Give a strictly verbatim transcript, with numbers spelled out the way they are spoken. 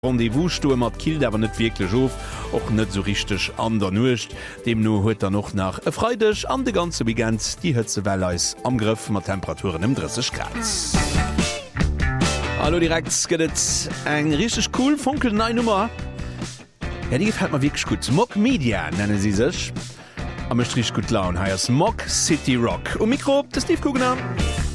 Rendezvous sto mat Kiel awer net wirklich of och net so richtig an der nucht. Dem no huet er noch nach e freidech an de ganze Weekend die Hëtze Welleis am Griff mat Temperaturen im dreißig Grad. Hallo direkt gëtt eng richtig cool funkel nei Nummer. Ja, die gefällt mir wirklich gut. Mock Media nennen sie sich. Am Strich gut laun heißt Mock City Rock. Und Mikro, das Steve Kugner.